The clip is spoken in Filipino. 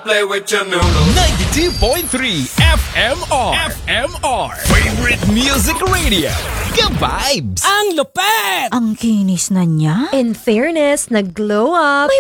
play with your noodles. 92.3 FMR. FMR. Favorite Music Radio. Ka-vibes. Ang lupet! Ang kinis na niya. In fairness, nag-glow up.